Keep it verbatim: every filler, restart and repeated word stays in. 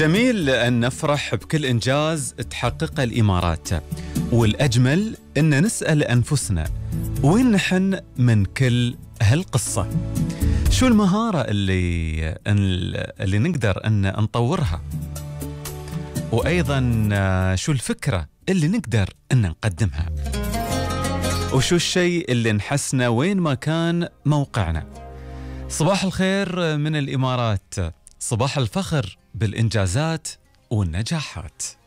جميل أن نفرح بكل إنجاز تحققه الإمارات، والأجمل أن نسأل أنفسنا وين نحن من كل هالقصة؟ شو المهارة اللي اللي نقدر أن نطورها؟ وأيضا شو الفكرة اللي نقدر أن نقدمها؟ وشو الشيء اللي نحسنا وين ما كان موقعنا؟ صباح الخير من الإمارات، صباح الفخر بالإنجازات والنجاحات.